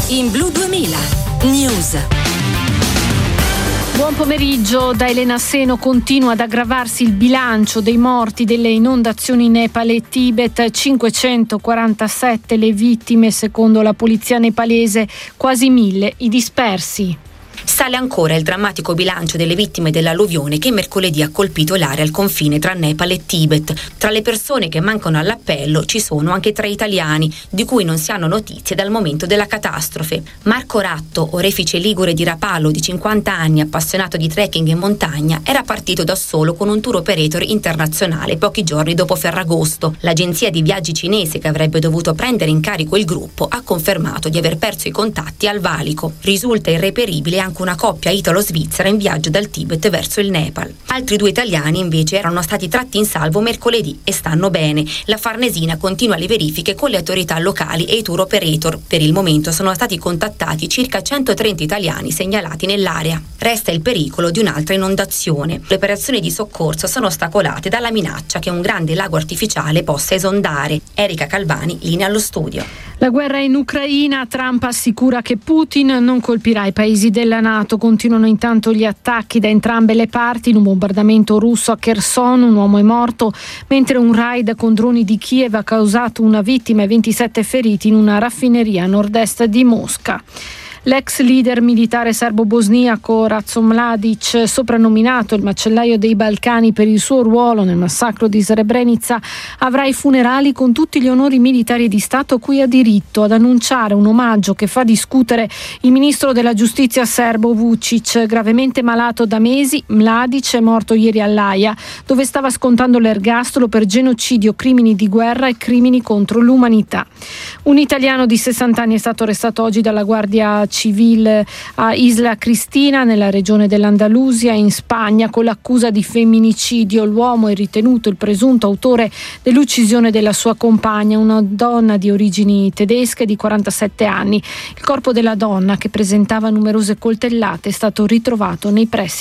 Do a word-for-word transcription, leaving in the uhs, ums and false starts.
in Blu duemila News. Buon pomeriggio da Elena Seno. Continua ad aggravarsi il bilancio dei morti delle inondazioni in Nepal e Tibet, cinquecentoquarantasette le vittime secondo la polizia nepalese, quasi mille i dispersi. Sale ancora il drammatico bilancio delle vittime dell'alluvione che mercoledì ha colpito l'area al confine tra Nepal e Tibet. Tra le persone che mancano all'appello ci sono anche tre italiani, di cui non si hanno notizie dal momento della catastrofe. Marco Ratto, orefice ligure di Rapallo, di cinquanta anni, appassionato di trekking in montagna, era partito da solo con un tour operator internazionale pochi giorni dopo Ferragosto. L'agenzia di viaggi cinese che avrebbe dovuto prendere in carico il gruppo ha confermato di aver perso i contatti al valico. Risulta irreperibile anche una coppia italo-svizzera in viaggio dal Tibet verso il Nepal. Altri due italiani invece erano stati tratti in salvo mercoledì e stanno bene. La Farnesina continua le verifiche con le autorità locali e i tour operator. Per il momento sono stati contattati circa centotrenta italiani segnalati nell'area. Resta il pericolo di un'altra inondazione. Le operazioni di soccorso sono ostacolate dalla minaccia che un grande lago artificiale possa esondare. Erika Calvani, linea allo studio. La guerra in Ucraina, Trump assicura che Putin non colpirà i paesi della NATO. Continuano intanto gli attacchi da entrambe le parti. In un bombardamento russo a Kherson un uomo è morto, mentre un raid con droni di Kiev ha causato una vittima e ventisette feriti in una raffineria a nord-est di Mosca. L'ex leader militare serbo-bosniaco Ratko Mladic, soprannominato il macellaio dei Balcani per il suo ruolo nel massacro di Srebrenica, avrà i funerali con tutti gli onori militari di Stato cui ha diritto. Ad annunciare un omaggio che fa discutere il ministro della giustizia serbo Vučić, gravemente malato da mesi. Mladic è morto ieri all'Aia, dove stava scontando l'ergastolo per genocidio, crimini di guerra e crimini contro l'umanità. Un italiano di sessanta anni è stato arrestato oggi dalla Guardia Civile a Isla Cristina, nella regione dell'Andalusia, in Spagna, con l'accusa di femminicidio. L'uomo è ritenuto il presunto autore dell'uccisione della sua compagna, una donna di origini tedesche di quarantasette anni. Il corpo della donna, che presentava numerose coltellate, è stato ritrovato nei pressi